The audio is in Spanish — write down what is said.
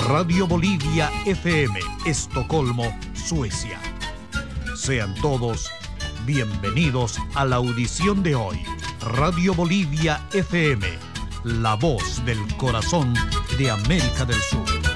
Radio Bolivia FM, Estocolmo, Suecia. Sean todos bienvenidos a la audición de hoy. Radio Bolivia FM, la voz del corazón de América del Sur.